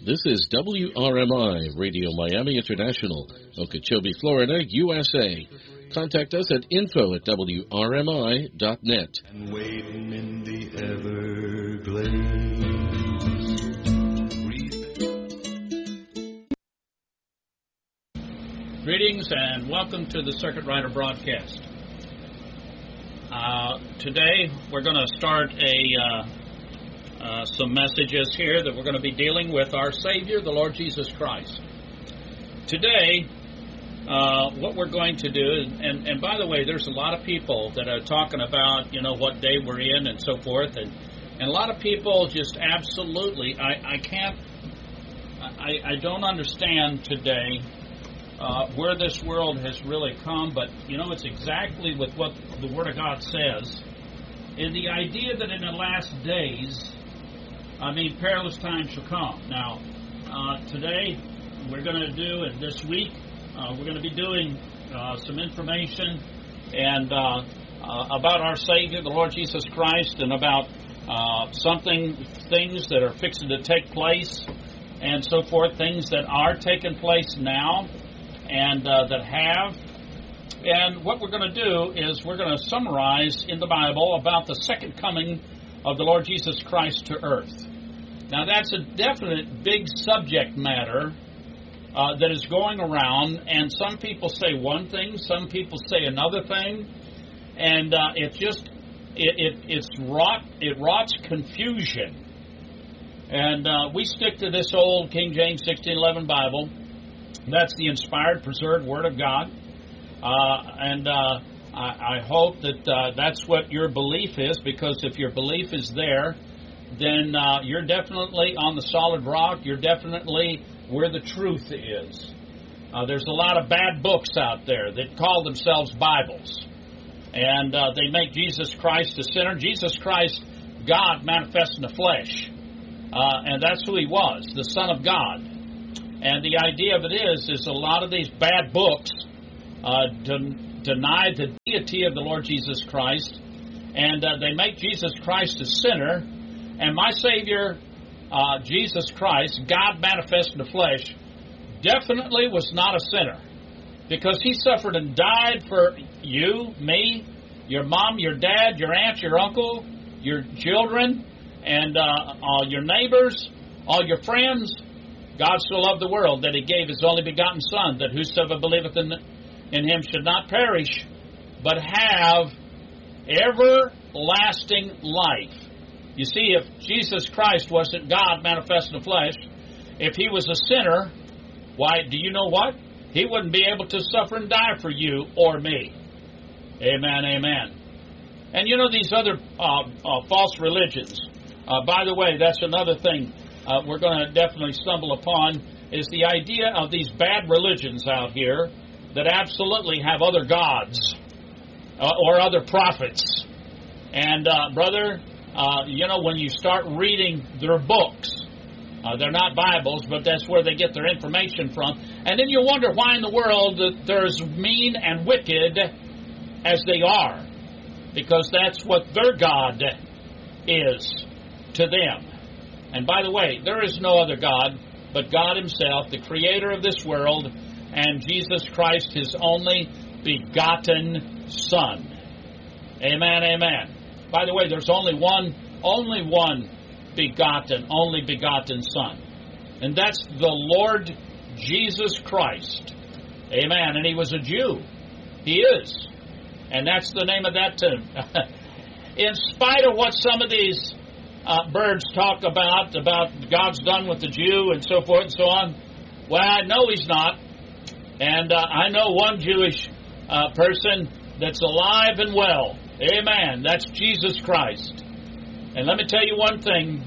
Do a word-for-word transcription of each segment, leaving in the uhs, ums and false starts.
This is W R M I, Radio Miami International, Okeechobee, Florida, U S A. Contact us at info at W R M I dot net. And waiting in the Everglades. Greetings and welcome to the Circuit Rider broadcast. Uh, today we're going to start a uh, uh, some messages here that we're going to be dealing with our Savior, the Lord Jesus Christ. Today, uh, what we're going to do, and, and by the way, there's a lot of people that are talking about, you know, what day we're in and so forth, and, and a lot of people just absolutely, I, I can't, I, I don't understand today Uh, where this world has really come, but you know, it's exactly with what the Word of God says. And the idea that in the last days, I mean, perilous times shall come. Now, uh, today, we're going to do, and this week, uh, we're going to be doing uh, some information and uh, uh, about our Savior, the Lord Jesus Christ, and about uh, something, things that are fixing to take place, and so forth, things that are taking place now, and uh, that have. And what we're going to do is we're going to summarize in the Bible about the second coming of the Lord Jesus Christ to earth. Now that's a definite big subject matter uh, that is going around, and some people say one thing, some people say another thing, and uh, it just it, it it's wrought it rots confusion. And uh, we stick to this old King James sixteen eleven Bible. That's the inspired, preserved Word of God. Uh, and uh, I, I hope that uh, that's what your belief is, because if your belief is there, then uh, you're definitely on the solid rock. You're definitely where the truth is. Uh, there's a lot of bad books out there that call themselves Bibles. And uh, they make Jesus Christ a sinner. Jesus Christ, God manifest in the flesh. Uh, and that's who He was, the Son of God. And the idea of it is, is a lot of these bad books uh, de- deny the deity of the Lord Jesus Christ, and uh, they make Jesus Christ a sinner. And my Savior, uh, Jesus Christ, God manifest in the flesh, definitely was not a sinner, because He suffered and died for you, me, your mom, your dad, your aunt, your uncle, your children, and uh, all your neighbors, all your friends. God so loved the world that He gave His only begotten Son, that whosoever believeth in, in Him should not perish, but have everlasting life. You see, if Jesus Christ wasn't God manifest in the flesh, if He was a sinner, why, do you know what? He wouldn't be able to suffer and die for you or me. Amen, amen. And you know, these other uh, uh, false religions, uh, by the way, that's another thing Uh, we're going to definitely stumble upon, is the idea of these bad religions out here that absolutely have other gods uh, or other prophets. And, uh, brother, uh, you know, when you start reading their books, uh, they're not Bibles, but that's where they get their information from. And then you wonder why in the world that they're as mean and wicked as they are, because that's what their God is to them. And by the way, there is no other God but God Himself, the Creator of this world, and Jesus Christ, His only begotten Son. Amen, amen. By the way, there's only one, only one begotten, only begotten Son. And that's the Lord Jesus Christ. Amen. And He was a Jew. He is. And that's the name of that too. In spite of what some of these Uh, birds talk about, about God's done with the Jew and so forth and so on. Well, I know He's not. And uh, I know one Jewish uh, person that's alive and well. Amen. That's Jesus Christ. And let me tell you one thing,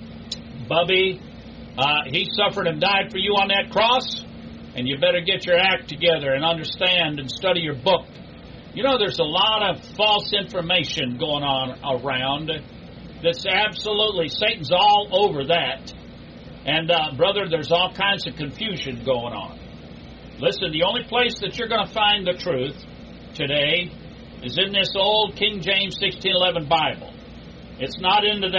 Bubby, uh, He suffered and died for you on that cross, and you better get your act together and understand and study your book. You know, there's a lot of false information going on around. That's absolutely, Satan's all over that. And, uh, brother, there's all kinds of confusion going on. Listen, the only place that you're going to find the truth today is in this old King James sixteen eleven Bible. It's not into that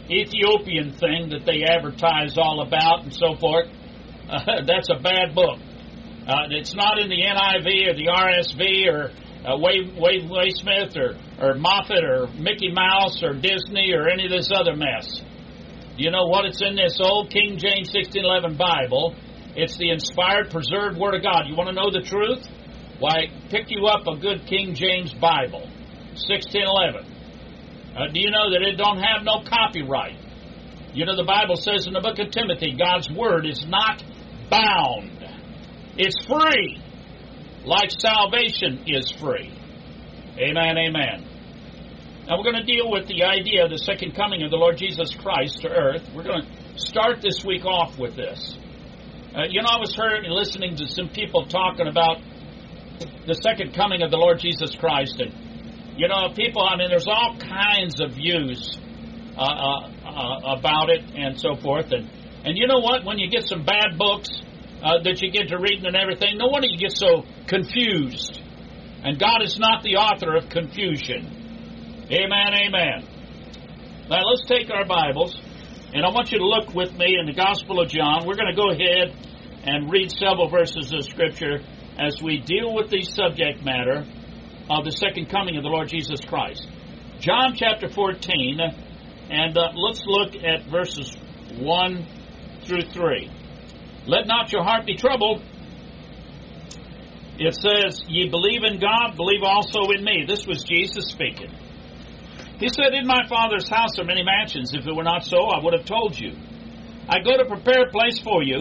Ethiopian thing that they advertise all about and so forth. Uh, that's a bad book. Uh, it's not in the N I V or the R S V or uh, Wade, Wade Waysmith or, or Moffat or Mickey Mouse or Disney or any of this other mess. You know what? It's in this old King James sixteen eleven Bible. It's the inspired, preserved Word of God. You want to know the truth? Why, pick you up a good King James Bible, sixteen eleven. Uh, do you know that it don't have no copyright? You know, the Bible says in the book of Timothy, God's Word is not bound. It's free, like salvation is free. Amen, amen. Now we're going to deal with the idea of the second coming of the Lord Jesus Christ to earth. We're going to start this week off with this. Uh, you know, I was heard and listening to some people talking about the second coming of the Lord Jesus Christ. And, you know, people, I mean, there's all kinds of views uh, uh, uh, about it and so forth. And, and you know what? When you get some bad books uh, that you get to reading and everything, no wonder you get so confused. And God is not the author of confusion. Amen, amen. Now, let's take our Bibles, and I want you to look with me in the Gospel of John. We're going to go ahead and read several verses of Scripture as we deal with the subject matter of the second coming of the Lord Jesus Christ. John chapter fourteen, and uh, let's look at verses one through three. Let not your heart be troubled. It says, ye believe in God, believe also in me. This was Jesus speaking. He said, in my Father's house are many mansions. If it were not so, I would have told you. I go to prepare a place for you.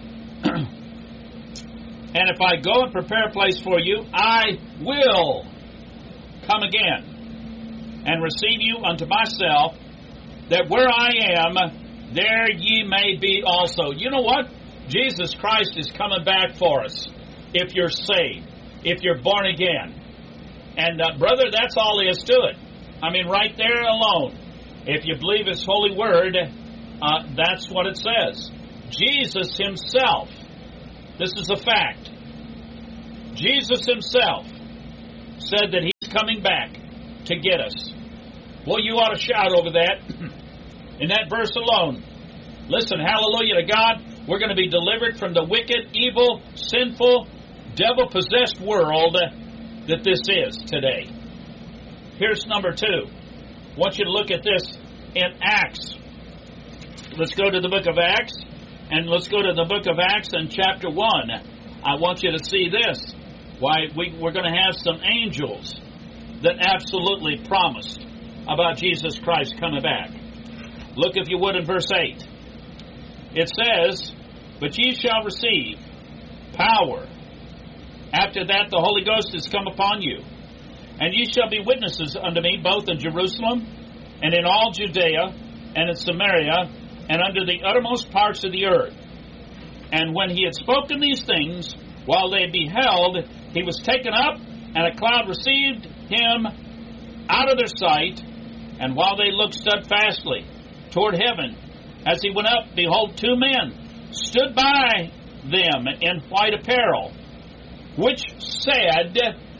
And if I go and prepare a place for you, I will come again and receive you unto myself, that where I am, there ye may be also. You know what? Jesus Christ is coming back for us if you're saved, if you're born again. And, uh, brother, that's all there is to it. I mean, right there alone. If you believe His holy word, uh, that's what it says. Jesus Himself, this is a fact. Jesus Himself said that He's coming back to get us. Well, you ought to shout over that in that verse alone. Listen, hallelujah to God. We're going to be delivered from the wicked, evil, sinful, devil-possessed world that this is today. Here's number two. I want you to look at this in Acts. Let's go to the book of Acts, and let's go to the book of Acts in chapter one. I want you to see this. Why, we, we're going to have some angels that absolutely promised about Jesus Christ coming back. Look, if you would, in verse eight. It says, but ye shall receive power. After that the Holy Ghost is come upon you. And ye shall be witnesses unto me both in Jerusalem and in all Judea and in Samaria and unto the uttermost parts of the earth. And when he had spoken these things, while they beheld, he was taken up, and a cloud received him out of their sight. And while they looked steadfastly toward heaven, as he went up, behold, two men stood by them in white apparel, which said,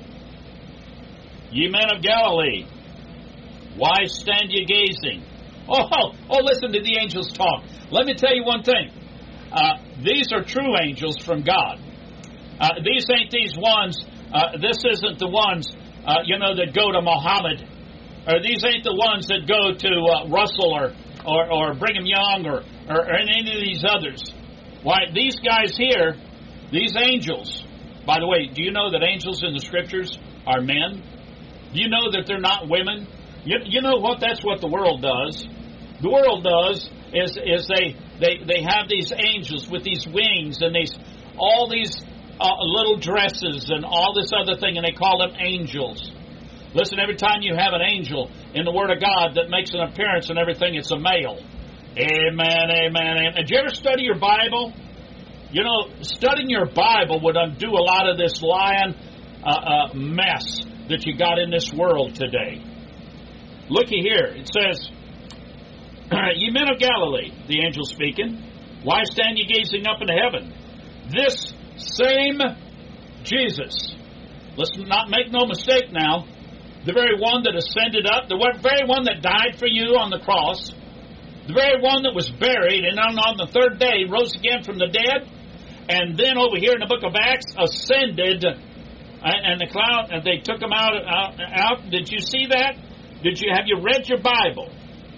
ye men of Galilee, why stand ye gazing? Oh, oh, oh, listen to the angels talk. Let me tell you one thing. Uh, these are true angels from God. Uh, these ain't these ones, uh, this isn't the ones, uh, you know, that go to Muhammad. Or these ain't the ones that go to uh, Russell or, or, or Brigham Young or, or, or any of these others. Why, these guys here, these angels, by the way, do you know that angels in the Scriptures are men? Do you know that they're not women? You, you know what? That's what the world does. The world does is is they they, they have these angels with these wings and these all these uh, little dresses and all this other thing, and they call them angels. Listen, every time you have an angel in the Word of God that makes an appearance and everything, it's a male. Amen, amen, amen. Did you ever study your Bible? You know, studying your Bible would undo a lot of this lying uh, uh, mess that you got in this world today. Looky here. It says, ye men of Galilee, the angel speaking, why stand ye gazing up into heaven? This same Jesus, let's not make no mistake now, the very one that ascended up, the very one that died for you on the cross, The very one that was buried and on, on the third day rose again from the dead. And then over here in the book of Acts, ascended, and, and the cloud, and they took him out, out, out. Did you see that? Did you have you read your Bible?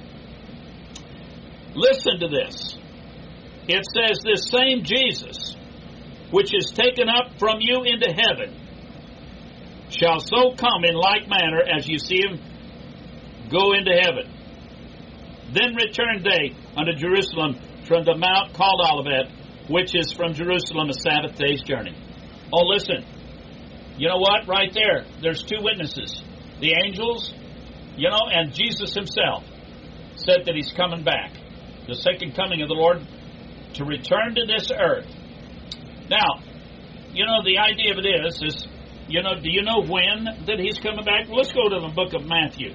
Listen to this. It says, this same Jesus, which is taken up from you into heaven, shall so come in like manner as you see him go into heaven. Then returned they unto Jerusalem from the mount called Olivet, which is from Jerusalem a Sabbath day's journey. Oh, listen. You know what? Right there, there's two witnesses. The angels, you know, and Jesus himself said that he's coming back. The second coming of the Lord to return to this earth. Now, you know, the idea of it is, is, you know, do you know when that he's coming back? Well, let's go to the book of Matthew.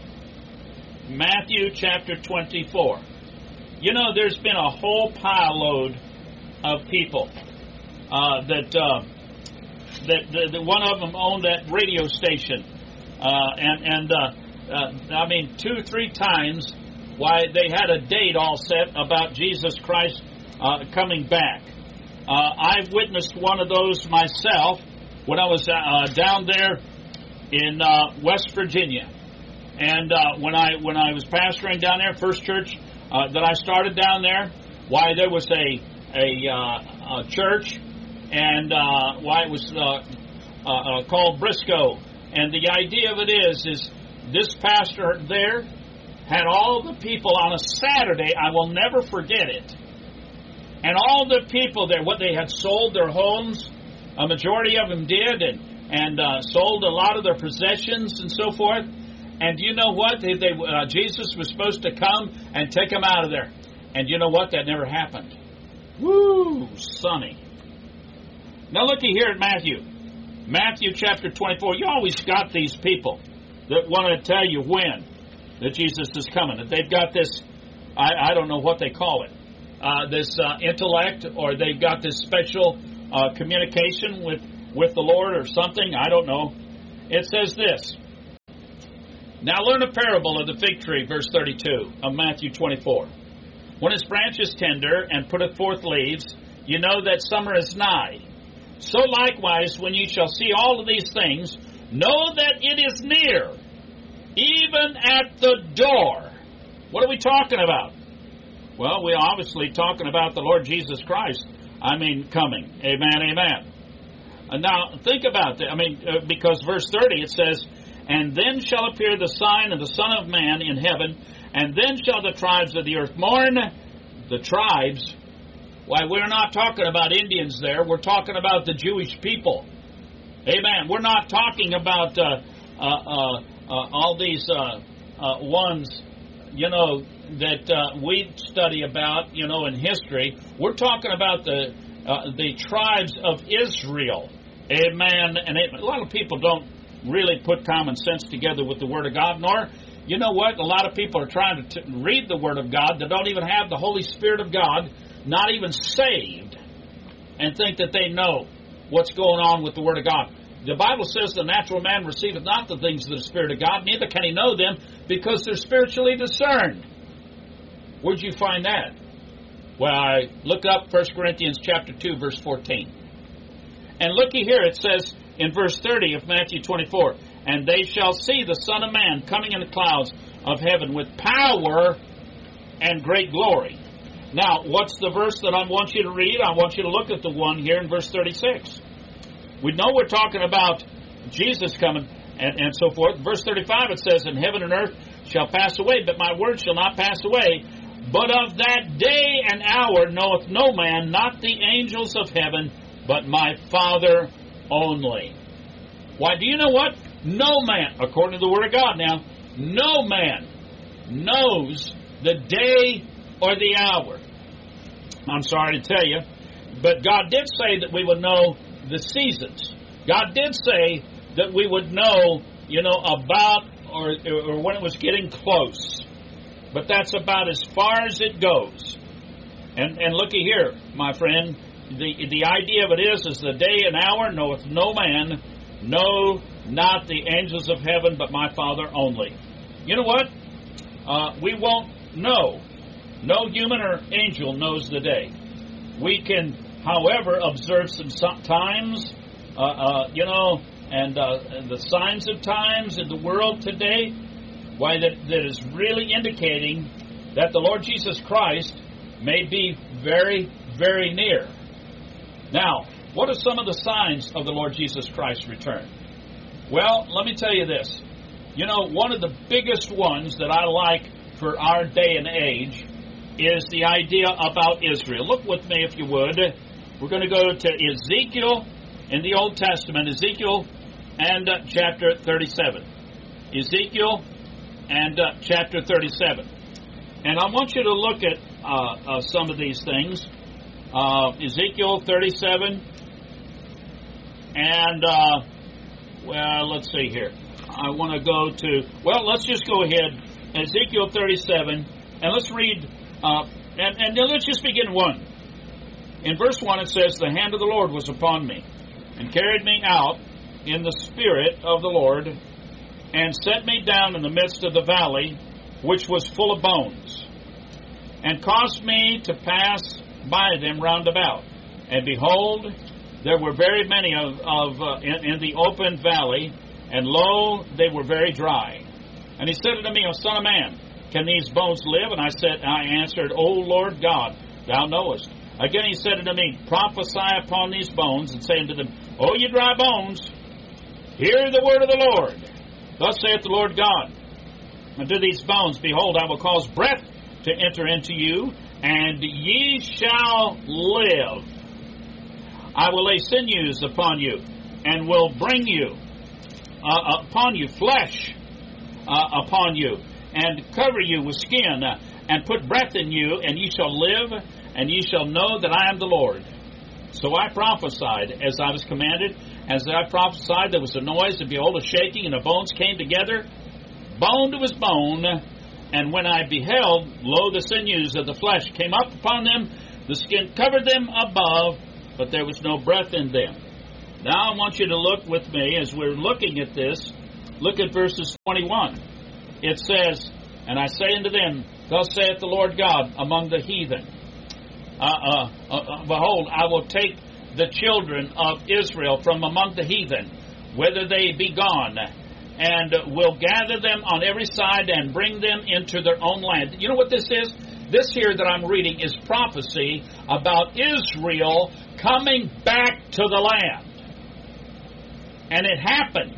Matthew chapter twenty-four. You know, there's been a whole pile load of people uh, that, uh, that, that, that one of them owned that radio station. Uh, and, and uh, uh, I mean, two, three times, why they had a date all set about Jesus Christ uh, coming back. Uh, I've witnessed one of those myself when I was uh, down there in uh, West Virginia. And uh, when I when I was pastoring down there, First Church uh, that I started down there, why there was a a, uh, a church, and uh, why it was uh, uh, uh, called Briscoe. And the idea of it is, is this pastor there had all the people on a Saturday. I will never forget it. And all the people there, what they had sold their homes, a majority of them did, and and uh, sold a lot of their possessions and so forth. And you know what? They, they, uh, Jesus was supposed to come and take them out of there. And you know what? That never happened. Woo, sonny. Now looky here at Matthew. Matthew chapter twenty-four. You always got these people that want to tell you when that Jesus is coming. That they've got this, I, I don't know what they call it, uh, this uh, intellect, or they've got this special uh, communication with, with the Lord or something. I don't know. It says this. Now learn a parable of the fig tree, verse thirty-two of Matthew twenty-four. When its branch is tender and putteth forth leaves, you know that summer is nigh. So likewise, when ye shall see all of these things, know that it is near, even at the door. What are we talking about? Well, we're obviously talking about the Lord Jesus Christ. I mean, coming. Amen, amen. And now, think about that. I mean, uh, because verse thirty, it says, and then shall appear the sign of the Son of Man in heaven, and then shall the tribes of the earth mourn. The tribes, why, we're not talking about Indians there. We're talking about the Jewish people. Amen. We're not talking about uh, uh, uh, uh, all these uh, uh, ones, you know, that uh, we study about, you know, in history. We're talking about the uh, the tribes of Israel. Amen. And it, a lot of people don't really put common sense together with the Word of God, nor, you know what, a lot of people are trying to t- read the Word of God that don't even have the Holy Spirit of God, not even saved, and think that they know what's going on with the Word of God. The Bible says the natural man receiveth not the things of the Spirit of God, neither can he know them, because they're spiritually discerned. Where'd you find that? Well, I look up First Corinthians chapter two, verse fourteen. And looky here, it says in verse thirty of Matthew twenty-four, and they shall see the Son of Man coming in the clouds of heaven with power and great glory. Now, what's the verse that I want you to read? I want you to look at the one here in verse thirty-six. We know we're talking about Jesus coming and, and so forth. Verse thirty-five, it says, and heaven and earth shall pass away, but my word shall not pass away. But of that day and hour knoweth no man, not the angels of heaven, but my Father only. Why, do you know what? No man, according to the Word of God now, no man knows the day or the hour. I'm sorry to tell you, but God did say that we would know the seasons. God did say that we would know, you know, about or, or when it was getting close. But that's about as far as it goes. And and looky here, my friend, the the idea of it is, is the day and hour knoweth no man, no, not the angels of heaven, but my Father only. You know what? Uh, we won't know No human or angel knows the day. We can, however, observe some times, uh, uh, you know, and, uh, and the signs of times in the world today, why that, that is really indicating that the Lord Jesus Christ may be very, very near. Now, what are some of the signs of the Lord Jesus Christ's return? Well, let me tell you this. You know, one of the biggest ones that I like for our day and age is the idea about Israel. Look with me, if you would. We're going to go to Ezekiel in the Old Testament, Ezekiel and uh, chapter thirty-seven. Ezekiel and uh, chapter thirty-seven. And I want you to look at uh, uh, some of these things. Uh, Ezekiel thirty-seven. And, uh, well, let's see here. I want to go to, well, let's just go ahead. Ezekiel thirty-seven. And let's read, uh, and, and let's just begin one. In verse one it says, "The hand of the Lord was upon me, and carried me out in the spirit of the Lord, and set me down in the midst of the valley, which was full of bones, and caused me to pass by them round about. And behold, there were very many of, of uh, in, in the open valley, and lo, they were very dry. And he said unto me, O son of man, can these bones live? And I said, I answered, O Lord God, thou knowest. Again he said unto me, prophesy upon these bones, and say unto them, O ye dry bones, hear the word of the Lord. Thus saith the Lord God unto these bones, behold, I will cause breath to enter into you, and ye shall live. I will lay sinews upon you, and will bring you uh, upon you flesh uh, upon you, and cover you with skin, uh, and put breath in you, and ye shall live, and ye shall know that I am the Lord. So I prophesied as I was commanded. As I prophesied, there was a noise, and behold, a shaking, and the bones came together, bone to his bone. And when I beheld, lo, the sinews of the flesh came up upon them, the skin covered them above, but there was no breath in them. Now I want you to look with me as we're looking at this. Look at verses twenty-one. It says, and I say unto them, thus saith the Lord God among the heathen, uh, uh, uh, behold, I will take the children of Israel from among the heathen, whither they be gone, and will gather them on every side and bring them into their own land. You know what this is? This here that I'm reading is prophecy about Israel coming back to the land. And it happened.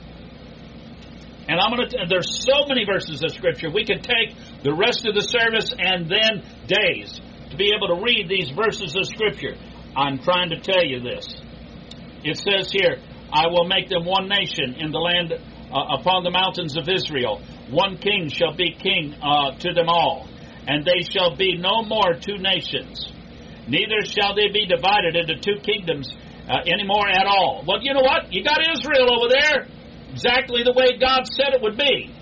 And I'm going to. There's so many verses of Scripture. We could take the rest of the service and then days to be able to read these verses of Scripture. I'm trying to tell you this. It says here, I will make them one nation in the land uh, upon the mountains of Israel. One king shall be king uh, to them all. And they shall be no more two nations. Neither shall they be divided into two kingdoms uh, anymore at all. Well, you know what? You got Israel over there. Exactly the way God said it would be.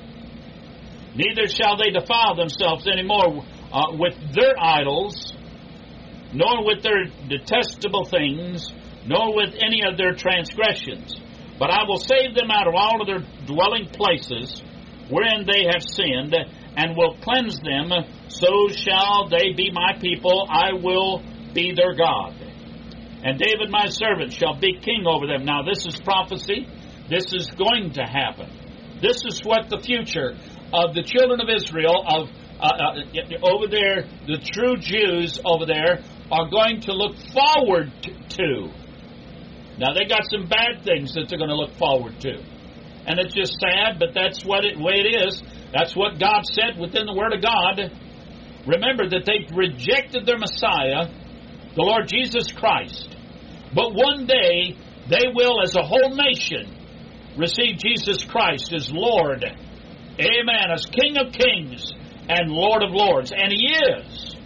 Neither shall they defile themselves anymore uh, with their idols, nor with their detestable things, nor with any of their transgressions. But I will save them out of all of their dwelling places, wherein they have sinned, and will cleanse them, so shall they be my people, I will be their God. And David my servant shall be king over them. Now this is prophecy. This is going to happen. This is what the future of the children of Israel, of uh, uh, over there, the true Jews over there, are going to look forward to. Now they got some bad things that they're going to look forward to. And it's just sad, but that's what it, way it is. That's what God said within the Word of God. Remember that they rejected their Messiah, the Lord Jesus Christ. But one day, they will, as a whole nation, receive Jesus Christ as Lord. Amen. As King of Kings and Lord of Lords. And He is.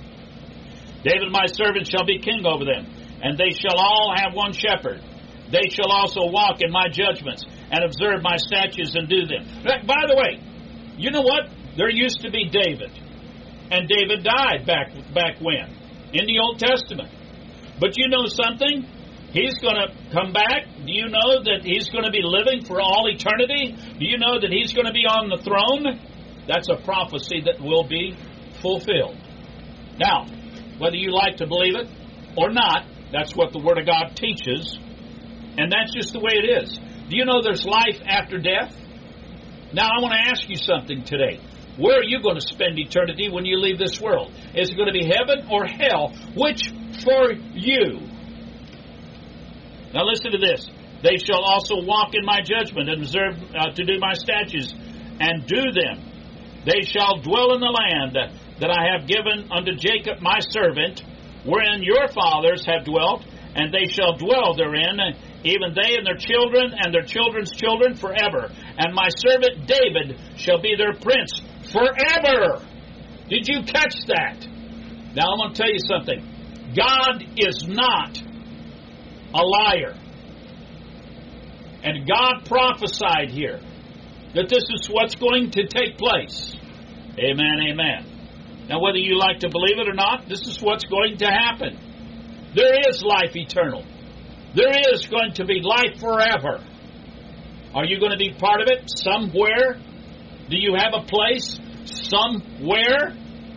David my servant shall be king over them. And they shall all have one shepherd. They shall also walk in my judgments and observe my statutes and do them. By the way, you know what? There used to be David. And David died back back when? In the Old Testament. But you know something? He's going to come back. Do you know that he's going to be living for all eternity? Do you know that he's going to be on the throne? That's a prophecy that will be fulfilled. Now, whether you like to believe it or not, that's what the Word of God teaches, and that's just the way it is. Do you know there's life after death? Now, I want to ask you something today. Where are you going to spend eternity when you leave this world? Is it going to be heaven or hell? Which for you? Now listen to this. They shall also walk in my judgment and observe uh, to do my statutes and do them. They shall dwell in the land that I have given unto Jacob my servant, wherein your fathers have dwelt, and they shall dwell therein, even they and their children and their children's children forever. And my servant David shall be their prince forever. Did you catch that? Now I'm going to tell you something. God is not a liar. And God prophesied here that this is what's going to take place. Amen, amen. Now whether you like to believe it or not, this is what's going to happen. There is life eternal. There is going to be life forever. Are you going to be part of it somewhere? Do you have a place somewhere?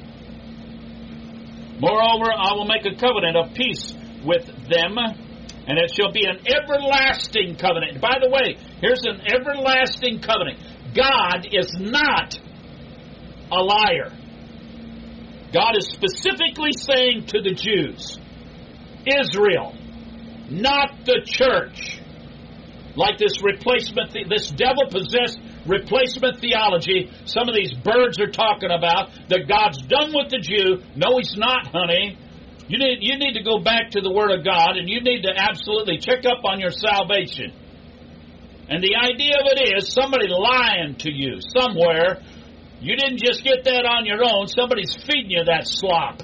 Moreover, I will make a covenant of peace with them, and it shall be an everlasting covenant. By the way, here's an everlasting covenant. God is not a liar. God is specifically saying to the Jews, Israel, not the church. Like this replacement, this devil-possessed replacement theology some of these birds are talking about, that God's done with the Jew. No, He's not, honey. You need, you need to go back to the Word of God, and you need to absolutely check up on your salvation. And the idea of it is somebody lying to you somewhere. You didn't just get that on your own. Somebody's feeding you that slop.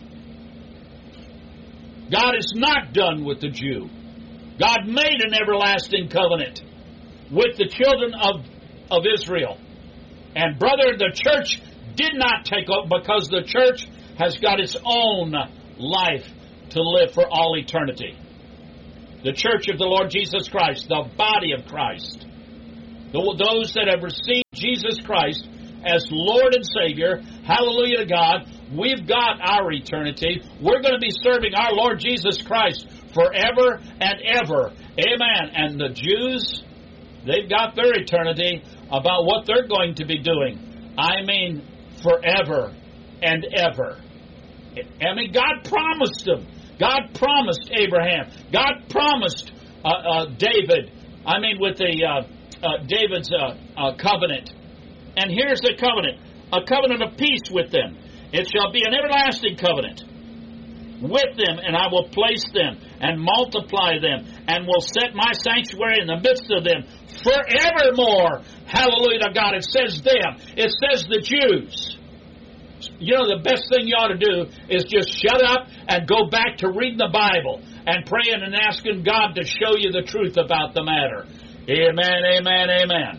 God is not done with the Jew. God made an everlasting covenant with the children of, of Israel. And brother, the church did not take up, because the church has got its own life to live for all eternity. The church of the Lord Jesus Christ, the body of Christ. Those that have received Jesus Christ as Lord and Savior, hallelujah to God, we've got our eternity. We're going to be serving our Lord Jesus Christ forever and ever. Amen. And the Jews, they've got their eternity about what they're going to be doing. I mean, forever and ever. I mean, God promised them. God promised Abraham. God promised uh, uh, David. I mean, with the uh, uh, David's uh, uh, covenant. And here's the covenant, a covenant of peace with them. It shall be an everlasting covenant with them, and I will place them and multiply them, and will set my sanctuary in the midst of them forevermore. Hallelujah to God. It says them. It says the Jews. You know, the best thing you ought to do is just shut up and go back to reading the Bible and praying and asking God to show you the truth about the matter. Amen, amen, amen.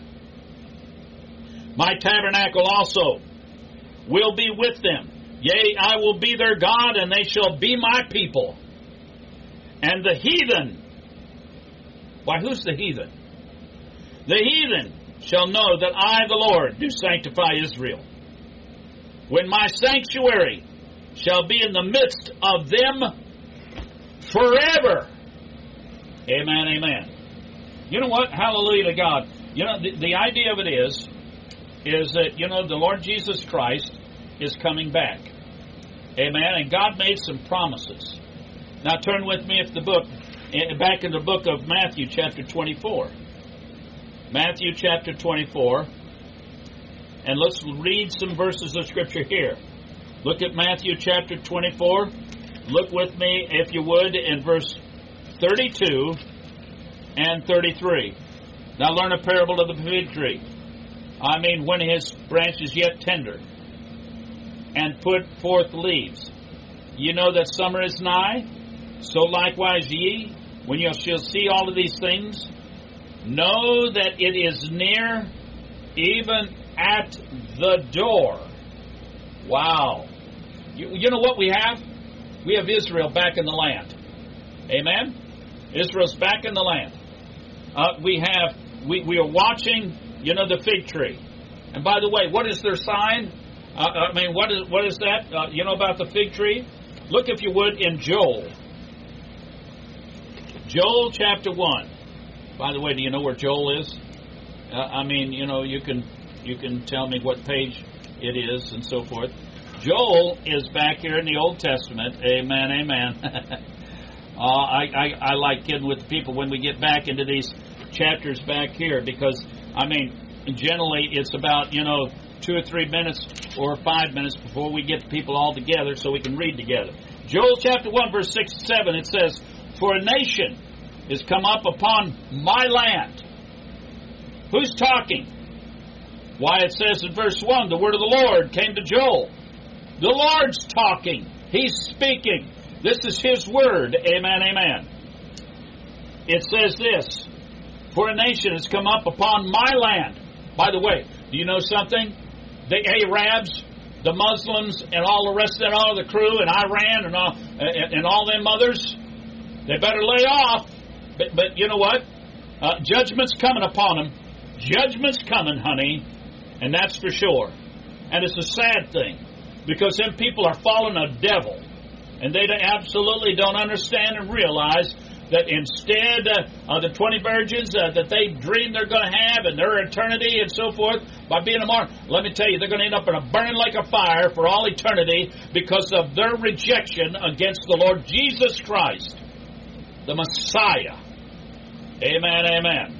My tabernacle also will be with them. Yea, I will be their God, and they shall be my people. And the heathen, why, who's the heathen? The heathen shall know that I, the Lord, do sanctify Israel. When my sanctuary shall be in the midst of them forever. Amen, amen. You know what? Hallelujah to God. You know, the, the idea of it is, is that, you know, the Lord Jesus Christ is coming back. Amen. And God made some promises. Now turn with me if the book, back in the book of Matthew chapter twenty-four. Matthew chapter twenty-four. And let's read some verses of Scripture here. Look at Matthew chapter twenty-four. Look with me, if you would, in verse thirty-two and thirty-three. Now learn a parable of the fig tree. I mean, when his branch is yet tender, and put forth leaves. You know that summer is nigh, so likewise ye, when you shall see all of these things, know that it is near, even at the door. Wow. You, you know what we have? We have Israel back in the land. Amen? Israel's back in the land. Uh, we have, we, we are watching, you know, the fig tree. And by the way, what is their sign? Uh, I mean, what is what is that? Uh, you know about the fig tree? Look, if you would, in Joel. Joel chapter one. By the way, do you know where Joel is? Uh, I mean, you know, you can you can tell me what page it is and so forth. Joel is back here in the Old Testament. Amen, amen. uh, I, I, I like kidding with the people when we get back into these chapters back here because, I mean, generally it's about, you know, two or three minutes or five minutes before we get the people all together so we can read together. Joel chapter one, verse six and seven, it says, "For a nation is come up upon my land." Who's talking? Why, it says in verse one, the word of the Lord came to Joel. The Lord's talking. He's speaking. This is His word. Amen, amen. It says this, "For a nation has come up upon my land." By the way, do you know something? The Arabs, the Muslims, and all the rest of that, all the crew, and Iran, and all, and, and all them others, they better lay off. But, but you know what? Uh, judgment's coming upon them. Judgment's coming, honey, and that's for sure. And it's a sad thing, because them people are following a devil, and they absolutely don't understand and realize that instead uh, of the twenty virgins uh, that they dream they're going to have and their eternity and so forth, by being a martyr, let me tell you, they're going to end up in a burning lake of fire for all eternity because of their rejection against the Lord Jesus Christ, the Messiah. Amen, amen.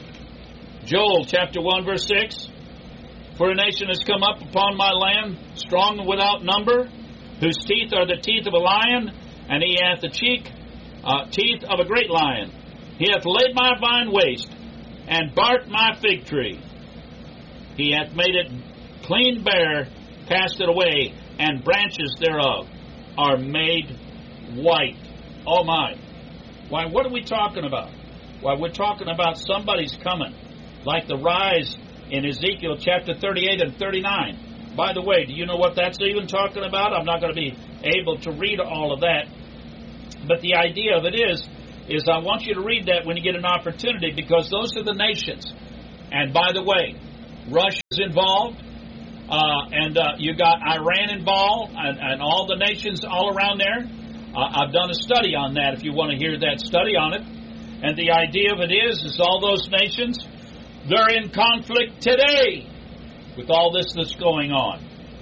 Joel chapter one, verse six, "For a nation has come up upon my land, strong and without number, whose teeth are the teeth of a lion, and he hath the cheek uh, teeth of a great lion. He hath laid my vine waste, and barked my fig tree. He hath made it clean bare, cast it away, and branches thereof are made white." Oh my. Why, what are we talking about? Why, we're talking about somebody's coming, like the rise in Ezekiel chapter thirty-eight and thirty-nine. By the way, do you know what that's even talking about? I'm not going to be able to read all of that. But the idea of it is, is I want you to read that when you get an opportunity, because those are the nations. And by the way, Russia's involved, uh, and uh, you got Iran involved, and, and all the nations all around there. Uh, I've done a study on that if you want to hear that study on it. And the idea of it is, is all those nations, they're in conflict today with all this that's going on.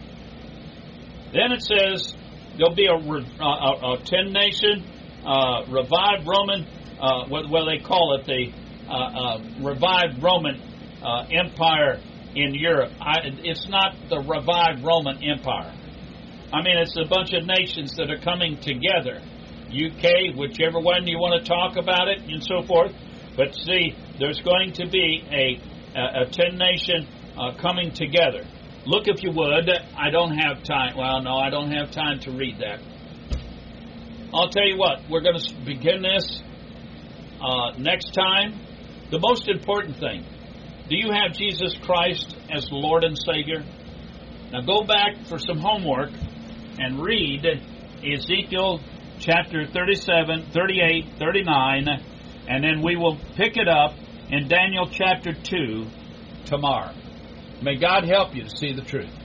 Then it says there'll be a, a, a ten-nation uh, revived Roman, uh, what, what they call it, the uh, uh, revived Roman uh, Empire in Europe. I, it's not the revived Roman Empire. I mean, it's a bunch of nations that are coming together. U K, whichever one you want to talk about it, and so forth. But see, there's going to be a a, a ten-nation uh, coming together. Look, if you would. I don't have time. Well, no, I don't have time to read that. I'll tell you what. We're going to begin this uh, next time. The most important thing. Do you have Jesus Christ as Lord and Savior? Now go back for some homework and read Ezekiel chapter thirty-seven, thirty-eight, thirty-nine, and then we will pick it up in Daniel chapter two tomorrow. May God help you to see the truth.